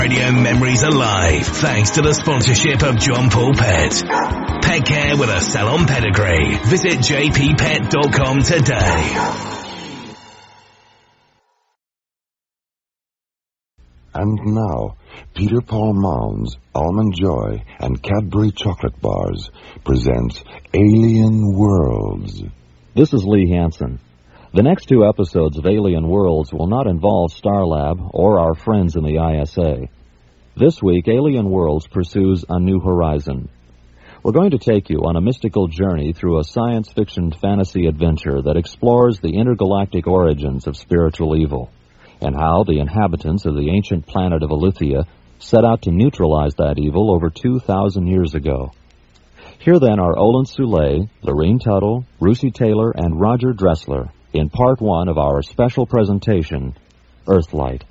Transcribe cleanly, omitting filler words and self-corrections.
Radio memories alive thanks to the sponsorship of John Paul Pet. Pet care with a salon pedigree. Visit jppet.com today. And now, Peter Paul Mounds, Almond Joy, and Cadbury Chocolate Bars presents Alien Worlds. This is Lee Hansen. The next two episodes of Alien Worlds will not involve Starlab or our friends in the ISA. This week, Alien Worlds pursues a new horizon. We're going to take you on a mystical journey through a science fiction fantasy adventure that explores the intergalactic origins of spiritual evil, and how the inhabitants of the ancient planet of Alithia set out to neutralize that evil over 2,000 years ago. Here then are Olin Soule, Lorene Tuttle, Russi Taylor, and Roger Dressler in Part 1 of our special presentation, Earthlight.